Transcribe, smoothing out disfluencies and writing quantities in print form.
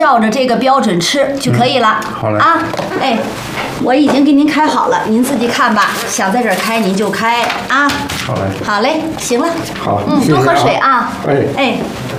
照着这个标准吃就可以了。 好嘞啊，哎，我已经给您开好了，您自己看吧。想在这儿开您就开啊。 好嘞， 好嘞，行了。 好， 多喝谢谢啊水啊。 哎。 哎。